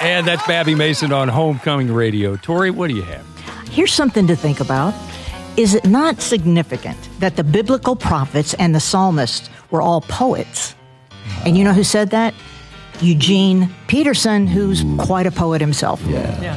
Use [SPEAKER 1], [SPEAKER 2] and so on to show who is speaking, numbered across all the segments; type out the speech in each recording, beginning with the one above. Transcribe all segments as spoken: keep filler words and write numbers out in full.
[SPEAKER 1] And that's Babby Mason on Homecoming Radio. Tori, what do you have?
[SPEAKER 2] Here's something to think about. Is it not significant that the biblical prophets and the psalmists were all poets? And you know who said that? Eugene Peterson, who's quite a poet himself.
[SPEAKER 3] Yeah.
[SPEAKER 1] Yeah.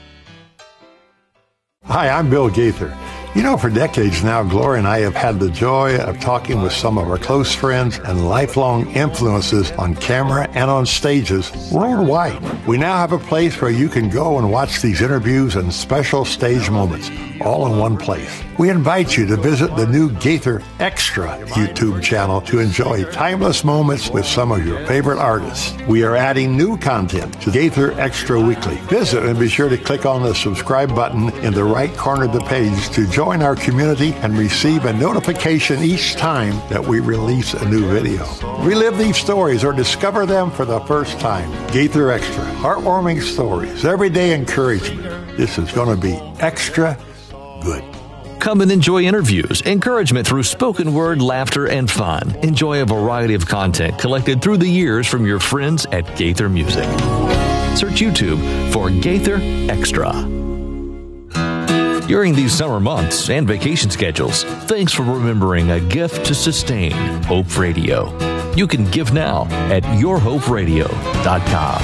[SPEAKER 4] Hi, I'm Bill Gaither. You know, for decades now, Gloria and I have had the joy of talking with some of our close friends and lifelong influences on camera and on stages worldwide. We now have a place where you can go and watch these interviews and special stage moments all in one place. We invite you to visit the new Gaither Extra YouTube channel to enjoy timeless moments with some of your favorite artists. We are adding new content to Gaither Extra Weekly. Visit and be sure to click on the subscribe button in the right corner of the page to join our community and receive a notification each time that we release a new video. Relive these stories or discover them for the first time. Gaither Extra, heartwarming stories, everyday encouragement. This is going to be extra good.
[SPEAKER 3] Come and enjoy interviews, encouragement through spoken word, laughter, and fun. Enjoy a variety of content collected through the years from your friends at Gaither Music. Search YouTube for Gaither Extra. During these summer months and vacation schedules, thanks for remembering a gift to sustain Hope Radio. You can give now at your hope radio dot com.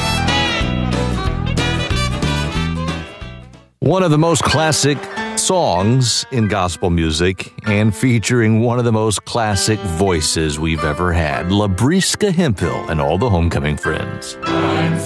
[SPEAKER 3] One of the most classic songs in gospel music and featuring one of the most classic voices we've ever had, LaBrisca Hemphill and all the Homecoming Friends.